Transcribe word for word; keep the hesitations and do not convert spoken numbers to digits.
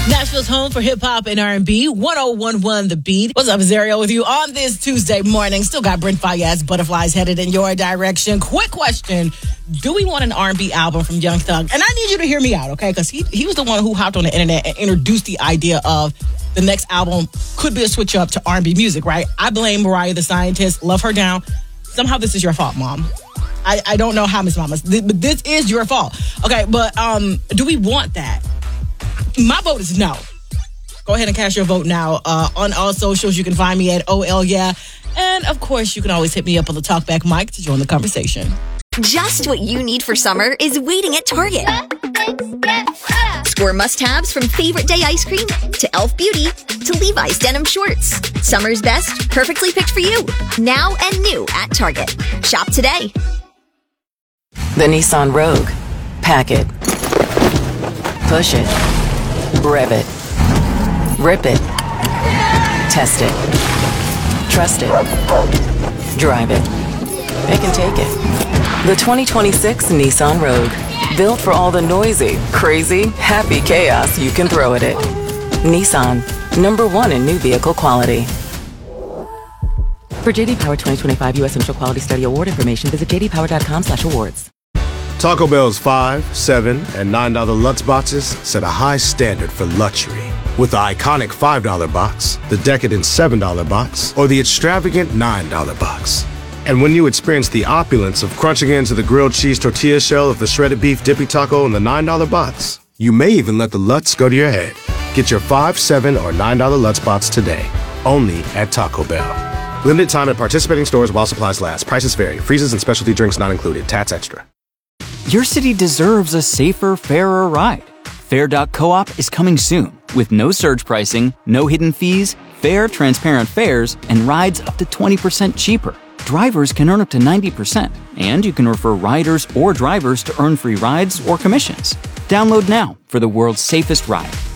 Nashville's home for hip-hop and R and B, one oh one point one The Beat. What's up, Zariel, with you on this Tuesday morning. Still got Brent Faiyaz, Butterflies headed in your direction. Quick question, do we want an R and B album from Young Thug? And I need you to hear me out, okay? Because he, he was the one who hopped on the internet and introduced the idea of the next album could be a switch up to R and B music, right? I blame Mariah the Scientist, love her down. Somehow this is your fault, Mom. I, I don't know how, Miss Mama, but this is your fault. Okay, but um, do we want that? My vote is no. Go ahead and cast your vote now. Uh, on all socials, you can find me at O L Yeah. And, of course, you can always hit me up on the Talkback mic to join the conversation. Just what you need for summer is waiting at Target. Score must-haves from Favorite Day ice cream to e l f Beauty to Levi's denim shorts. Summer's best, perfectly picked for you. Now and new at Target. Shop today. The Nissan Rogue. Pack it. Push it. Rev it. Rip it. Test it. Trust it. Drive it. It can take it. The twenty twenty-six Nissan Rogue. Built for all the noisy, crazy, happy chaos you can throw at it. Nissan. Number one in new vehicle quality. For J D Power twenty twenty-five U S Initial Quality Study Award information, visit j d power dot com slash awards. Taco Bell's five, seven, and nine dollar Lutz boxes set a high standard for luxury. With the iconic five dollar box, the decadent seven dollar box, or the extravagant nine dollar box. And when you experience the opulence of crunching into the grilled cheese tortilla shell of the shredded beef dippy taco in the nine dollar box, you may even let the Lutz go to your head. Get your five, seven, or nine dollar Lutz box today, only at Taco Bell. Limited time at participating stores while supplies last. Prices vary. Freezes and specialty drinks not included. Tats extra. Your city deserves a safer, fairer ride. Fair dot coop is coming soon with no surge pricing, no hidden fees, fair, transparent fares, and rides up to twenty percent cheaper. Drivers can earn up to ninety percent, and you can refer riders or drivers to earn free rides or commissions. Download now for the world's safest ride.